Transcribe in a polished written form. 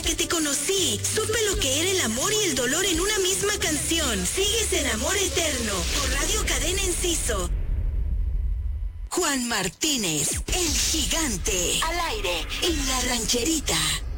que te conocí, supe lo que era el amor y el dolor en una misma canción. Sigues en Amor Eterno, por Radio Cadena Enciso. Juan Martínez, el gigante, al aire, en La Rancherita.